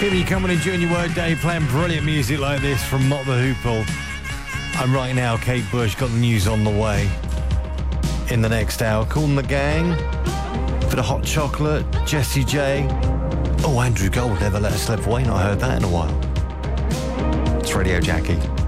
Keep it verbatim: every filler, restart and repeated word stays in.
Keeping you coming and during your workday, playing brilliant music like this from Mott the Hoople. And right now, Kate Bush got the news on the way. In the next hour, calling the gang for the hot chocolate, Jessie J. Oh, Andrew Gold never let us slip away. Not heard that in a while. It's Radio Jackie.